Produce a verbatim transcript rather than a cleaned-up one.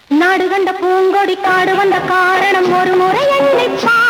நாடு கண்ட பூங்கொடி காடு வந்த காரணம் ஒரு முறை எண்ணிப்பா